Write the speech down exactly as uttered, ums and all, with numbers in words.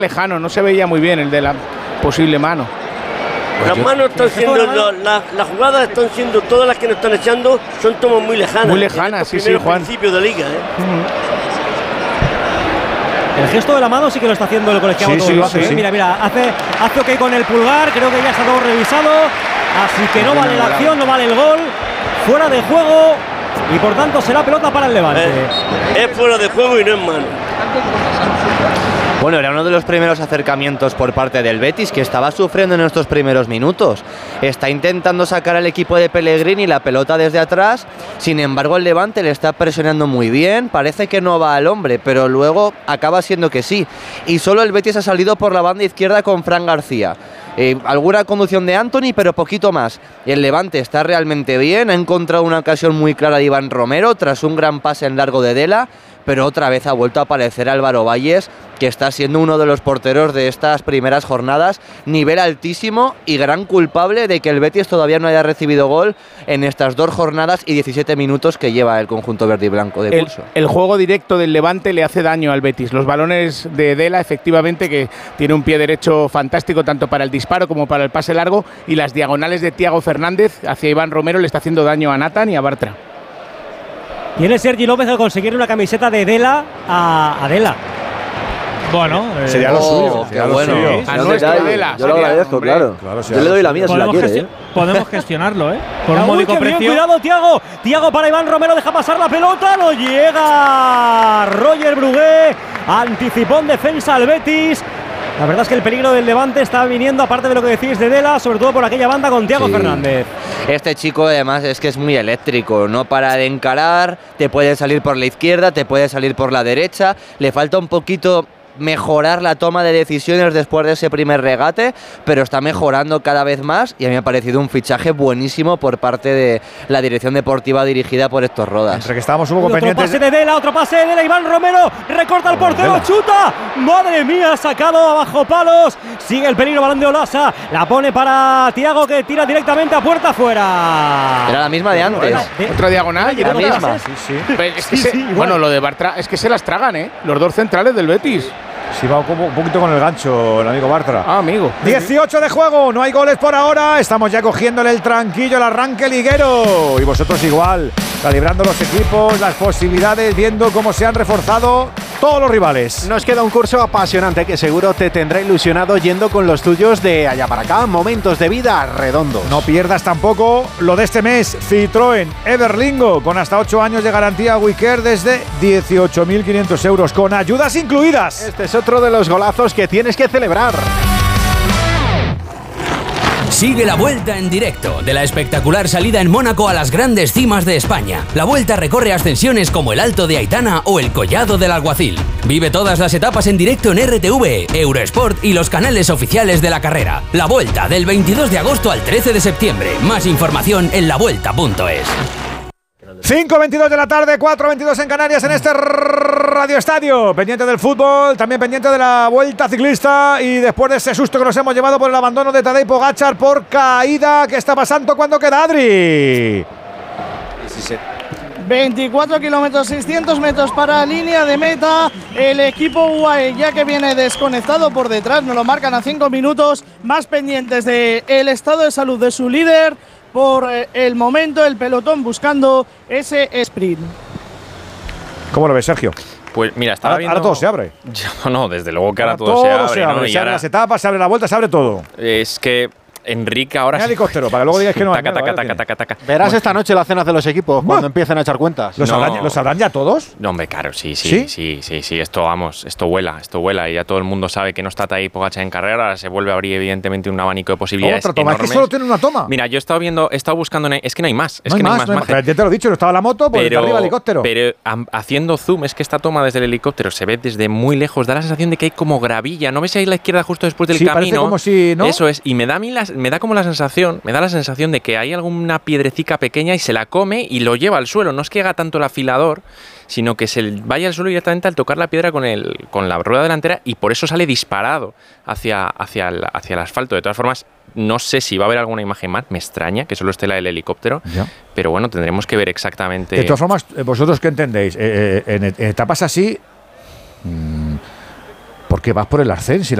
lejano, no se veía muy bien el de la posible mano. Las manos están siendo, la, la, las jugadas están siendo, todas las que nos están echando son tomas muy lejanas. Muy lejanas, sí, sí, Juan. Principio de liga, ¿eh? Uh-huh. El gesto de la mano sí que lo está haciendo el colegiado. Sí, todo sí, lo hace, sí, ¿eh? Mira, mira, hace, hace ok con el pulgar, creo que ya está todo revisado. Así que no vale la acción, no vale el gol. Fuera de juego y por tanto será pelota para el Levante. Es, es fuera de juego y no es mano. Bueno, era uno de los primeros acercamientos por parte del Betis, que estaba sufriendo en estos primeros minutos. Está intentando sacar al equipo de Pellegrini la pelota desde atrás, sin embargo el Levante le está presionando muy bien, parece que no va al hombre, pero luego acaba siendo que sí. Y solo el Betis ha salido por la banda izquierda con Fran García. Eh, alguna conducción de Antony, pero poquito más. Y el Levante está realmente bien, ha encontrado una ocasión muy clara de Iván Romero, tras un gran pase en largo de Dela, pero otra vez ha vuelto a aparecer Álvaro Valles, que está siendo uno de los porteros de estas primeras jornadas, nivel altísimo y gran culpable de que el Betis todavía no haya recibido gol en estas dos jornadas y diecisiete minutos que lleva el conjunto verde y blanco de curso. El, el juego directo del Levante le hace daño al Betis. Los balones de Dela, efectivamente, que tiene un pie derecho fantástico tanto para el disparo como para el pase largo, y las diagonales de Thiago Fernández hacia Iván Romero le está haciendo daño a Nathan y a Bartra. Tiene Sergi López al conseguir una camiseta de Dela a, a Dela. Bueno, eh, sería lo suyo. Qué bueno. Sí, a nuestra Dela. Yo lo agradezco, hombre. claro. claro Yo le doy la mía si la quiere. ¿eh? Podemos gestionarlo, ¿eh? Por Uy, un módico qué bien, precio. cuidado, Thiago. Thiago para Iván Romero, deja pasar la pelota, no llega. Roger Brugué anticipó en defensa al Betis. La verdad es que el peligro del Levante está viniendo, aparte de lo que decís de Dela, sobre todo por aquella banda con Thiago Sí. Fernández. Este chico además es que es muy eléctrico, no para de encarar, te puede salir por la izquierda, te puede salir por la derecha, le falta un poquito mejorar la toma de decisiones después de ese primer regate, pero está mejorando cada vez más y a mí me ha parecido un fichaje buenísimo por parte de la dirección deportiva dirigida por Héctor Rodas. Entre que estábamos un poco Otro pendientes. pase de Dela, otro pase de Dela, Iván Romero, recorta el portero, Dela. chuta, madre mía, sacado abajo palos, sigue el peligro, balón de Olasa, la pone para Thiago que tira directamente a puerta afuera. Era la misma de antes. Bueno, de- Otra diagonal, Oye, la otra misma. vez, Sí, sí. Pero es que Sí, se- sí, igual. bueno, lo de Bartra es que se las tragan, ¿eh? Los dos centrales del Betis. Sí, va un, un poquito con el gancho el amigo Bartra. Ah, amigo. dieciocho de juego, no hay goles por ahora. Estamos ya cogiéndole el tranquillo al arranque liguero. Y vosotros igual, calibrando los equipos, las posibilidades, viendo cómo se han reforzado todos los rivales. Nos queda un curso apasionante que seguro te tendrá ilusionado yendo con los tuyos de allá para acá. Momentos de vida redondos. No pierdas tampoco lo de este mes, Citroën Everlingo, con hasta ocho años de garantía WeCare desde dieciocho mil quinientos euros, con ayudas incluidas. Este es otro de los golazos que tienes que celebrar. Sigue la Vuelta en directo de la espectacular salida en Mónaco a las grandes cimas de España. La Vuelta recorre ascensiones como el Alto de Aitana o el Collado del Alguacil. Vive todas las etapas en directo en R T V, Eurosport y los canales oficiales de la carrera. La Vuelta del veintidós de agosto al trece de septiembre. Más información en la vuelta punto es. cinco veintidós de la tarde, cuatro veintidós en Canarias en este Radio Estadio. Pendiente del fútbol, también pendiente de la Vuelta Ciclista y después de ese susto que nos hemos llevado por el abandono de Tadej Pogačar por caída. ¿Qué está pasando cuando queda Adri? veinticuatro kilómetros, seiscientos metros para línea de meta. El equipo U A E ya que viene desconectado por detrás, nos lo marcan a cinco minutos, más pendientes del estado de salud de su líder. Por el momento el pelotón buscando ese sprint. ¿Cómo lo ves, Sergio? Pues mira, estaba ahora, viendo… ahora todo se abre. Yo, no, desde luego que ahora, Ahora todo, se abre, se ¿no? abre, Y se abren ahora las etapas, se abre la vuelta, se abre todo. es que Enrique ahora… Mira helicóptero, para que luego digáis que no hay. Taca, Mira, taca, mira, taca, taca, taca. Verás Bueno, esta noche la cena de los equipos cuando empiecen a echar cuentas. ¿Lo No. sabrán, ¿Lo sabrán ya todos? No, hombre, claro, sí, sí, ¿Sí? sí, sí, sí, esto, vamos, esto vuela, esto vuela y ya todo el mundo sabe que no está Tadej Pogačar en carrera, ahora se vuelve a abrir evidentemente un abanico de posibilidades Otra toma, es que enormes. solo tiene una toma. Mira, yo he estado viendo, he estado buscando, en- es que no hay más, es no hay que más, no hay más, no hay más. Maje. Pero ya te lo he dicho, no estaba la moto, pues de arriba el helicóptero. pero am- haciendo zoom, es que esta toma desde el helicóptero se ve desde muy lejos, da la sensación de que hay como gravilla, ¿no ves ahí a la izquierda justo después del Sí, parece camino? como si, ¿no? Eso es, y me da, a mí la- me da como la sensación, me da la sensación de que hay alguna piedrecica pequeña y se la come y lo lleva al suelo, no es que haga tanto el afilador, sino que se vaya al suelo directamente al tocar la piedra con, el, con la rueda delantera y por eso sale disparado hacia, hacia, el, hacia el asfalto. De todas formas, no sé si va a haber alguna imagen más, me extraña que solo esté la del helicóptero, Ya. pero bueno, tendremos que ver exactamente… De todas formas, eh, vosotros qué entendéis, Eh, eh, en, en etapas así, mmm, Porque vas por el ascenso.